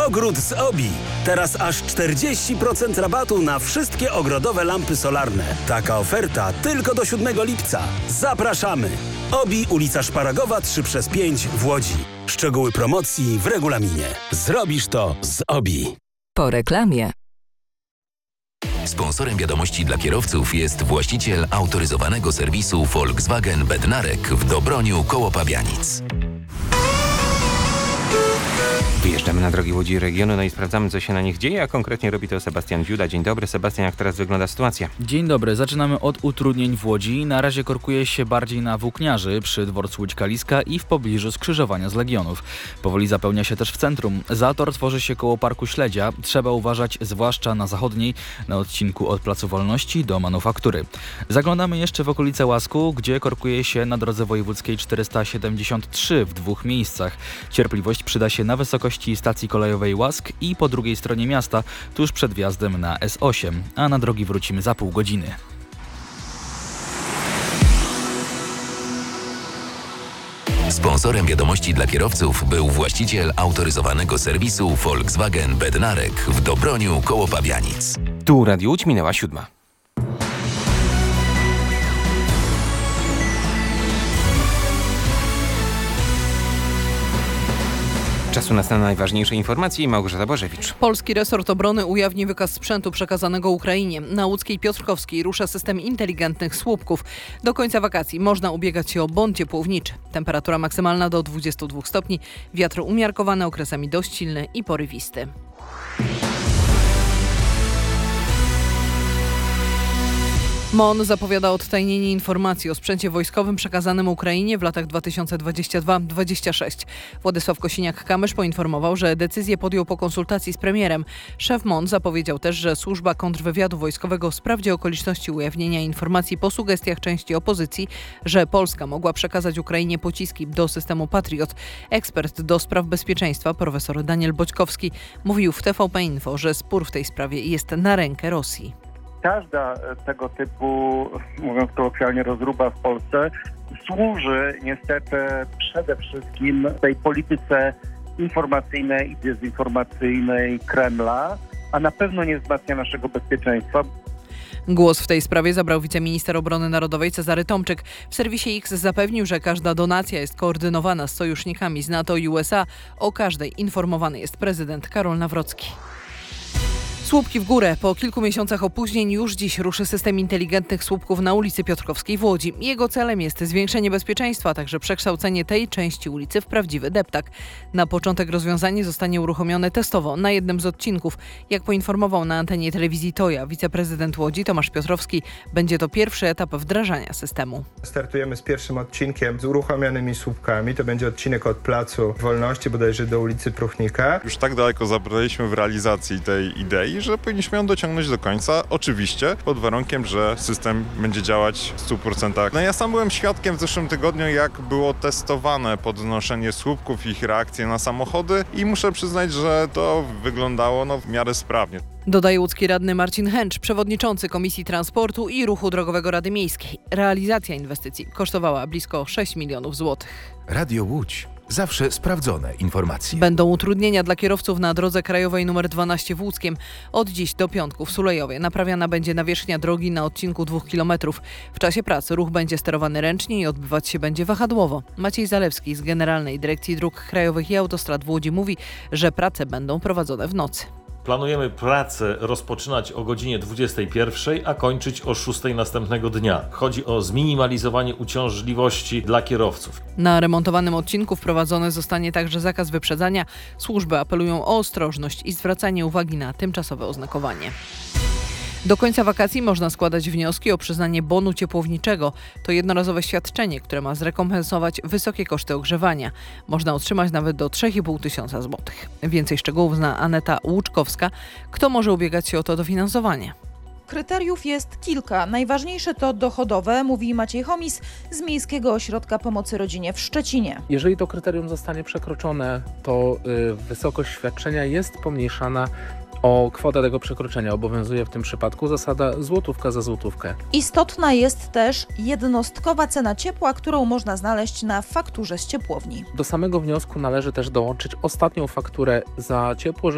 Ogród z Obi. Teraz aż 40% rabatu na wszystkie ogrodowe lampy solarne. Taka oferta tylko do 7 lipca. Zapraszamy! Obi, ulica Szparagowa 3/5 w Łodzi. Szczegóły promocji w regulaminie. Zrobisz to z Obi. Po reklamie. Sponsorem wiadomości dla kierowców jest właściciel autoryzowanego serwisu Volkswagen Bednarek w Dobroniu koło Pabianic. Wyjeżdżamy na drogi Łodzi i regionu, no i sprawdzamy, co się na nich dzieje, a konkretnie robi to Sebastian Dziuda. Dzień dobry, Sebastian, jak teraz wygląda sytuacja? Dzień dobry, zaczynamy od utrudnień w Łodzi. Na razie korkuje się bardziej na Włókniarzy, przy dworcu Łódź-Kaliska i w pobliżu skrzyżowania z Legionów. Powoli zapełnia się też w centrum. Zator tworzy się koło Parku Śledzia. Trzeba uważać zwłaszcza na zachodniej, na odcinku od Placu Wolności do Manufaktury. Zaglądamy jeszcze w okolice Łasku, gdzie korkuje się na drodze wojewódzkiej 473 w 2 miejscach. Cierpliwość przyda się na wysokości stacji kolejowej Łask i po drugiej stronie miasta, tuż przed wjazdem na S8, a na drogi wrócimy za pół godziny. Sponsorem wiadomości dla kierowców był właściciel autoryzowanego serwisu Volkswagen Bednarek w Dobroniu koło Pabianic. Tu Radio Łódź, minęła 7. Czasu nas na najważniejsze informacje i Małgorzata Bożewicz. Polski resort obrony ujawni wykaz sprzętu przekazanego Ukrainie. Na łódzkiej Piotrkowskiej rusza system inteligentnych słupków. Do końca wakacji można ubiegać się o bon ciepłowniczy. Temperatura maksymalna do 22 stopni, wiatr umiarkowany, okresami dość silny i porywisty. MON zapowiada odtajnienie informacji o sprzęcie wojskowym przekazanym Ukrainie w latach 2022-2026. Władysław Kosiniak-Kamysz poinformował, że decyzję podjął po konsultacji z premierem. Szef MON zapowiedział też, że służba kontrwywiadu wojskowego sprawdzi okoliczności ujawnienia informacji po sugestiach części opozycji, że Polska mogła przekazać Ukrainie pociski do systemu Patriot. Ekspert do spraw bezpieczeństwa profesor Daniel Boćkowski mówił w TVP Info, że spór w tej sprawie jest na rękę Rosji. Każda tego typu, mówiąc kolokwialnie, rozruba w Polsce służy niestety przede wszystkim tej polityce informacyjnej i dezinformacyjnej Kremla, a na pewno nie wzmacnia naszego bezpieczeństwa. Głos w tej sprawie zabrał wiceminister obrony narodowej Cezary Tomczyk. W serwisie X zapewnił, że każda donacja jest koordynowana z sojusznikami z NATO i USA. O każdej informowany jest prezydent Karol Nawrocki. Słupki w górę. Po kilku miesiącach opóźnień już dziś ruszy system inteligentnych słupków na ulicy Piotrkowskiej w Łodzi. Jego celem jest zwiększenie bezpieczeństwa, a także przekształcenie tej części ulicy w prawdziwy deptak. Na początek rozwiązanie zostanie uruchomione testowo na jednym z odcinków. Jak poinformował na antenie telewizji Toja wiceprezydent Łodzi Tomasz Piotrowski, będzie to pierwszy etap wdrażania systemu. Startujemy z pierwszym odcinkiem z uruchomionymi słupkami. To będzie odcinek od Placu Wolności bodajże do ulicy Pruchnika. Już tak daleko zabraliśmy w realizacji tej idei, że powinniśmy ją dociągnąć do końca, oczywiście pod warunkiem, że system będzie działać w 100%. No ja sam byłem świadkiem w zeszłym tygodniu, jak było testowane podnoszenie słupków, ich reakcje na samochody i muszę przyznać, że to wyglądało w miarę sprawnie. Dodaje łódzki radny Marcin Hęcz, przewodniczący Komisji Transportu i Ruchu Drogowego Rady Miejskiej. Realizacja inwestycji kosztowała blisko 6 milionów złotych. Radio Łódź. Zawsze sprawdzone informacje. Będą utrudnienia dla kierowców na drodze krajowej nr 12 w Łódzkiem. Od dziś do piątku w Sulejowie naprawiana będzie nawierzchnia drogi na odcinku 2 km. W czasie pracy ruch będzie sterowany ręcznie i odbywać się będzie wahadłowo. Maciej Zalewski z Generalnej Dyrekcji Dróg Krajowych i Autostrad w Łodzi mówi, że prace będą prowadzone w nocy. Planujemy pracę rozpoczynać o godzinie 21, a kończyć o 6 następnego dnia. Chodzi o zminimalizowanie uciążliwości dla kierowców. Na remontowanym odcinku wprowadzony zostanie także zakaz wyprzedzania. Służby apelują o ostrożność i zwracanie uwagi na tymczasowe oznakowanie. Do końca wakacji można składać wnioski o przyznanie bonu ciepłowniczego. To jednorazowe świadczenie, które ma zrekompensować wysokie koszty ogrzewania. Można otrzymać nawet do 3,5 tysiąca złotych. Więcej szczegółów zna Aneta Łuczkowska. Kto może ubiegać się o to dofinansowanie? Kryteriów jest kilka. Najważniejsze to dochodowe, mówi Maciej Chomis z Miejskiego Ośrodka Pomocy Rodzinie w Szczecinie. Jeżeli to kryterium zostanie przekroczone, to wysokość świadczenia jest pomniejszana o kwotę tego przekroczenia. Obowiązuje w tym przypadku zasada złotówka za złotówkę. Istotna jest też jednostkowa cena ciepła, którą można znaleźć na fakturze z ciepłowni. Do samego wniosku należy też dołączyć ostatnią fakturę za ciepło,